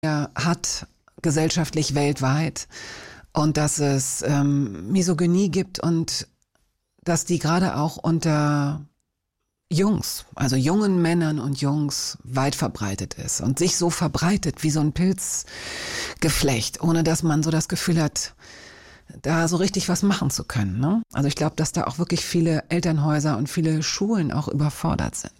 hat gesellschaftlich weltweit und dass es Misogynie gibt und dass die gerade auch unter Jungs, also jungen Männern und Jungs weit verbreitet ist und sich so verbreitet wie so ein Pilzgeflecht, ohne dass man so das Gefühl hat, da so richtig was machen zu können. Ne? Also ich glaube, dass da auch wirklich viele Elternhäuser und viele Schulen auch überfordert sind.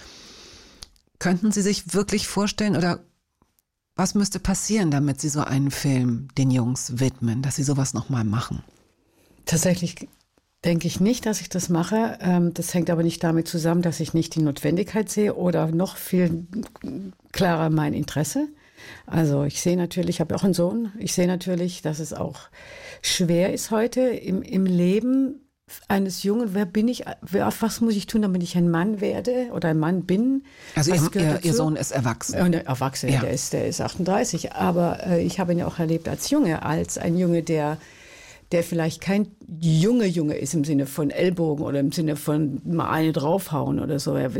Könnten Sie sich wirklich vorstellen oder was müsste passieren, damit Sie so einen Film den Jungs widmen, dass Sie sowas nochmal machen? Tatsächlich denke ich nicht, dass ich das mache. Das hängt aber nicht damit zusammen, dass ich nicht die Notwendigkeit sehe oder noch viel klarer mein Interesse. Also ich sehe natürlich, ich habe auch einen Sohn, ich sehe natürlich, dass es auch schwer ist heute im Leben eines Jungen. Wer bin ich, was muss ich tun, damit ich ein Mann werde oder ein Mann bin? Also Ihr Sohn ist erwachsen. Erwachsen, ja. der ist 38. Aber ich habe ihn ja auch erlebt als Junge, als ein Junge, der vielleicht kein Junge ist im Sinne von Ellbogen oder im Sinne von mal eine draufhauen oder so. Er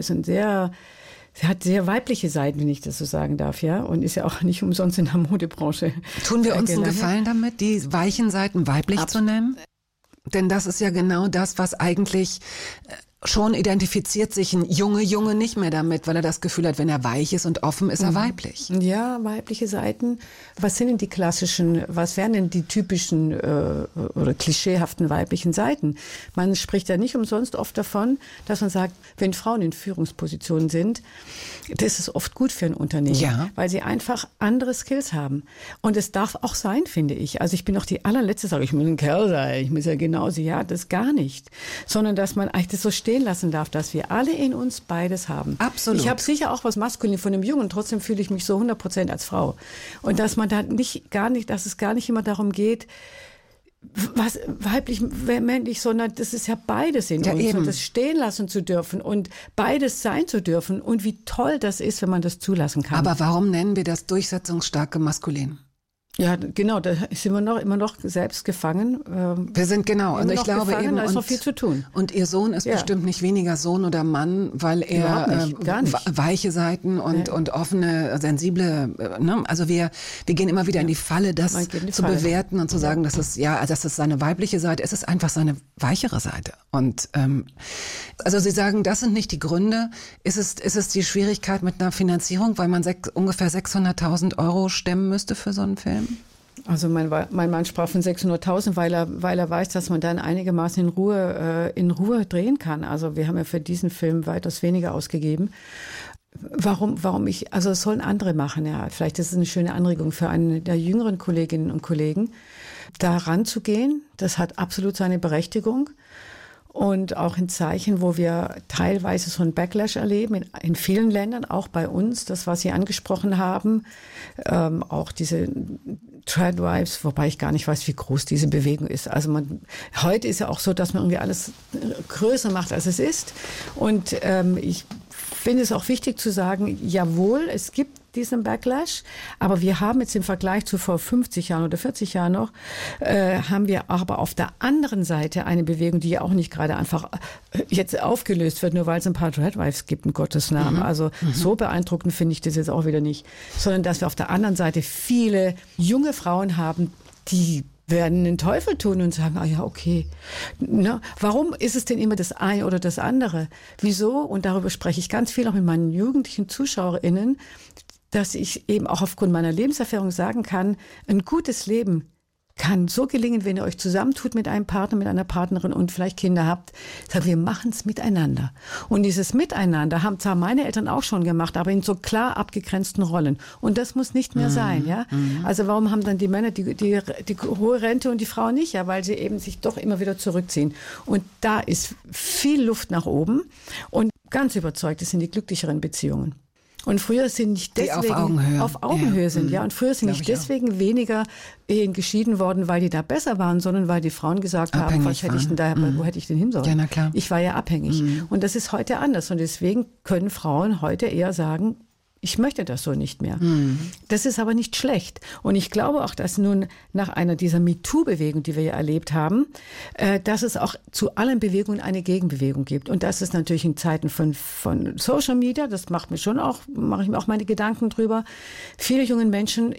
hat sehr weibliche Seiten, wenn ich das so sagen darf, ja. Und ist ja auch nicht umsonst in der Modebranche. Tun wir uns einen Gefallen damit, die weichen Seiten weiblich zu nennen? Denn das ist ja genau das, was eigentlich schon identifiziert sich ein Junge nicht mehr damit, weil er das Gefühl hat, wenn er weich ist und offen, ist er weiblich. Ja, weibliche Seiten. Was sind denn die klassischen, was wären denn die typischen oder klischeehaften weiblichen Seiten? Man spricht ja nicht umsonst oft davon, dass man sagt, wenn Frauen in Führungspositionen sind, das ist oft gut für ein Unternehmen, weil sie einfach andere Skills haben. Und es darf auch sein, finde ich. Also ich bin auch die allerletzte, sage ich muss ein Kerl sein, ich muss ja genauso, ja, das gar nicht. Sondern dass man eigentlich das so stehen lassen darf, dass wir alle in uns beides haben. Absolut. Ich habe sicher auch was Maskulin von einem Jungen, trotzdem fühle ich mich so 100% als Frau. Und dass man da dass es gar nicht immer darum geht, was weiblich, männlich, sondern das ist ja beides in uns. Eben. Und das stehen lassen zu dürfen und beides sein zu dürfen. Und wie toll das ist, wenn man das zulassen kann. Aber warum nennen wir das durchsetzungsstarke Maskulin? Ja, genau, da sind wir immer noch selbst gefangen. Wir sind und ich glaube eben, da ist noch viel zu tun. Und Ihr Sohn ist bestimmt nicht weniger Sohn oder Mann, weil er gar nicht. Weiche Seiten und offene, sensible, ne? Also wir gehen immer wieder in die Falle, das zu bewerten und zu sagen, dass es seine weibliche Seite, es ist einfach seine weichere Seite. Und also Sie sagen, das sind nicht die Gründe. Ist es die Schwierigkeit mit einer Finanzierung, weil man ungefähr 600.000 € stemmen müsste für so einen Film? Also mein Mann sprach von 600.000, weil er weiß, dass man dann einigermaßen in Ruhe drehen kann. Also wir haben ja für diesen Film weitaus weniger ausgegeben. Also es sollen andere machen, ja. Vielleicht ist es eine schöne Anregung für einen der jüngeren Kolleginnen und Kollegen, da ranzugehen. Das hat absolut seine Berechtigung. Und auch in Zeichen, wo wir teilweise so einen Backlash erleben, in vielen Ländern, auch bei uns, das, was Sie angesprochen haben, auch diese Tradwives, wobei ich gar nicht weiß, wie groß diese Bewegung ist. Also heute ist ja auch so, dass man irgendwie alles größer macht, als es ist. Und ich finde es auch wichtig zu sagen, jawohl, es gibt diesen Backlash, aber wir haben jetzt im Vergleich zu vor 50 Jahren oder 40 Jahren noch, haben wir aber auf der anderen Seite eine Bewegung, die ja auch nicht gerade einfach jetzt aufgelöst wird, nur weil es ein paar Tradwives gibt, in Gottes Namen. Also so beeindruckend finde ich das jetzt auch wieder nicht, sondern dass wir auf der anderen Seite viele junge Frauen haben, die werden den Teufel tun und sagen, okay. Na, warum ist es denn immer das eine oder das andere? Wieso? Und darüber spreche ich ganz viel auch mit meinen jugendlichen ZuschauerInnen, dass ich eben auch aufgrund meiner Lebenserfahrung sagen kann, ein gutes Leben kann so gelingen, wenn ihr euch zusammentut mit einem Partner, mit einer Partnerin und vielleicht Kinder habt. Sagen wir machen es miteinander. Und dieses Miteinander haben zwar meine Eltern auch schon gemacht, aber in so klar abgegrenzten Rollen. Und das muss nicht mehr sein, ja. Also warum haben dann die Männer die hohe Rente und die Frauen nicht? Ja, weil sie eben sich doch immer wieder zurückziehen. Und da ist viel Luft nach oben. Und ganz überzeugt, es sind die glücklicheren Beziehungen. Und früher sind nicht deswegen die auf Augenhöhe sind, ja. Und früher sind nicht deswegen weniger Ehen geschieden worden, weil die da besser waren, sondern weil die Frauen gesagt haben, was hätte ich denn da, wo hätte ich denn hin sollen? Ja, na klar. Ich war ja abhängig. Und das ist heute anders. Und deswegen können Frauen heute eher sagen, ich möchte das so nicht mehr. Das ist aber nicht schlecht. Und ich glaube auch, dass nun nach einer dieser MeToo-Bewegung, die wir ja erlebt haben, dass es auch zu allen Bewegungen eine Gegenbewegung gibt. Und das ist natürlich in Zeiten von Social Media, das mache ich mir auch meine Gedanken drüber. Viele junge Menschen